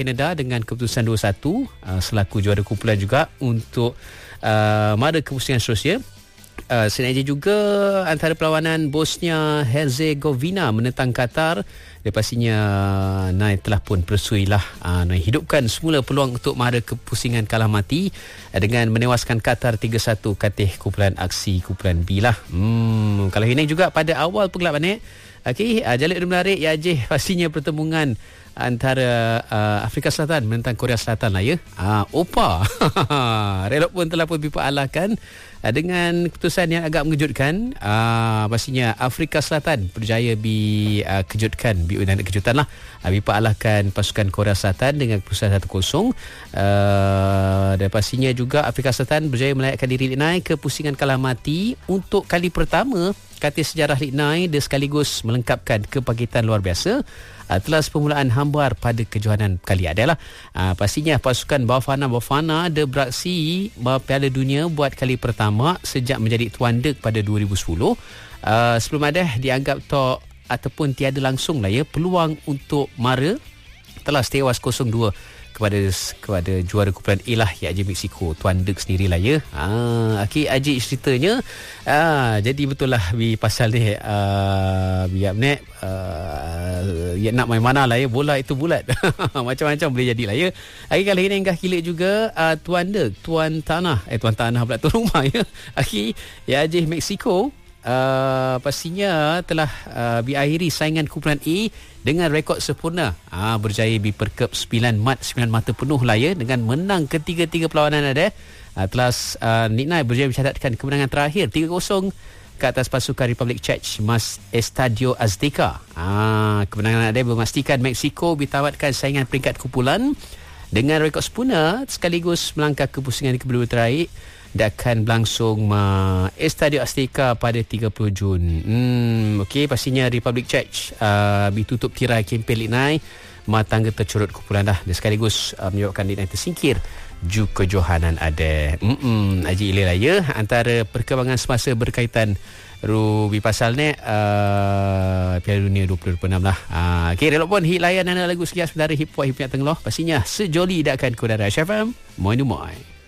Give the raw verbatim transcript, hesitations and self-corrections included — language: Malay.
Canada dengan keputusan dua satu uh, selaku juara kumpulan juga untuk uh, mara kepusingan seterusnya. Uh, Senaja juga antara perlawanan Bosnia Herzegovina menentang Qatar. Lepastinya Nai telah pun bersuilah uh, Nai hidupkan semula peluang untuk mara kepusingan kalah mati uh, dengan menewaskan Qatar tiga satu katih kumpulan aksi kumpulan B lah. Hmm, kalau ini juga pada awal pergelapan ni. Okey, uh, jalur menarik ya Ajih, pastinya pertemuan antara uh, Afrika Selatan menentang Korea Selatan lah ya. Uh, Opa. Relok pun telah pun diperalahkan uh, dengan keputusan yang agak mengejutkan. Uh, pastinya Afrika Selatan berjaya bi uh, kejutkan, bi ada kejutan lah. Uh, diperalahkan pasukan Korea Selatan dengan keputusan satu kosong. Uh, dan pastinya juga Afrika Selatan berjaya melayakkan diri naik ke pusingan kalah mati untuk kali pertama katil sejarah Lig Nine dan sekaligus melengkapkan kebangkitan luar biasa atas permulaan hambar pada kejohanan kali adalah uh, pastinya pasukan Bafana Bafana ada beraksi Piala Dunia buat kali pertama sejak menjadi tuan deg pada dua ribu sepuluh. Uh, sebelum ada dianggap tok ataupun tiada langsung lah ya peluang untuk mara telah tewas kosong dua kepada kepada juara kumpulan A lah iaitu Mexico, tuan deg sendirilah ya. Ah, okey Ajik ceritanya. Ah, jadi betul lah bi pasal ni ah biar ni ah, ya nak main mana lah ya, bola itu bulat. Macam-macam boleh jadilah ya. Okey kali ini enggah kilik juga ah, tuan deg, tuan tanah, eh tuan tanah pula tuan rumah ya. Okey, ya Ajik Mexico Uh, pastinya telah uh, diakhiri saingan kumpulan A dengan rekod sempurna. Ah, berjaya diperkep sembilan mat sembilan mata penuh lah ya dengan menang ketiga-tiga perlawanan ada. Uh, telah uh, Lig Nine berjaya mencatatkan kemenangan terakhir tiga kosong ke atas pasukan Republik Czech Mas Estadio Azteca. Ah, kemenangan ada memastikan Mexico ditamatkan saingan peringkat kumpulan dengan rekod sempurna sekaligus melangkah ke pusingan kedua terakhir dan akan berlangsung uh, Estadio Azteca pada tiga puluh Jun. Hmm, okey, pastinya Republik Czech uh, ditutup tirai kempen Lig Nine, matangga tercurut kumpulan dah dan sekaligus uh, menyebabkan Lig Nine tersingkir ju kejohanan ada. Hmm, Haji Ilai ya antara perkembangan semasa berkaitan Rubi pasal ni uh, Piala Dunia dua ribu dua puluh enam lah. Uh, okey, relok pun hit layan dan lagu sekian sebenarnya hip hop hip yang tengah pastinya sejoli dak akan ku darah F M. Moi du moi.